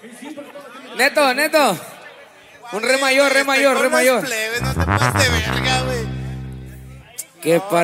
Neto, Neto. Un re mayor, re mayor, re mayor. No te pases de verga, güey. Qué